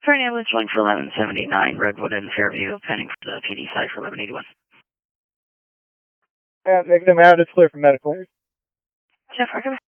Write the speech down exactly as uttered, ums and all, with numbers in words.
For an ambulance calling for eleven seventy-nine Redwood and Fairview, pending for the P D side for eleven eighty-one. Yeah, make them out. It's clear for medical. Jeff,